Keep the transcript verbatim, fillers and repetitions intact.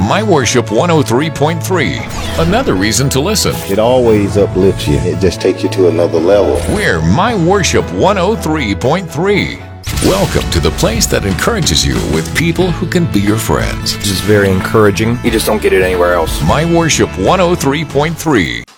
My Worship one oh three point three. Another reason to listen. It always uplifts you. It just takes you to another level. We're My Worship one oh three point three. Welcome to the place that encourages you with people who can be your friends. This is very encouraging. You just don't get it anywhere else. My Worship one oh three point three.